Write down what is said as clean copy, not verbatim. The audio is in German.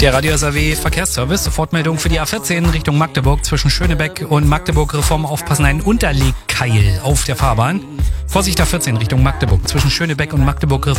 Der Radio SAW Verkehrsservice, Sofortmeldung für die A14 Richtung Magdeburg zwischen Schönebeck und Magdeburg Reform aufpassen, ein Unterlegkeil auf der Fahrbahn. Vorsicht A14 Richtung Magdeburg zwischen Schönebeck und Magdeburg Reform.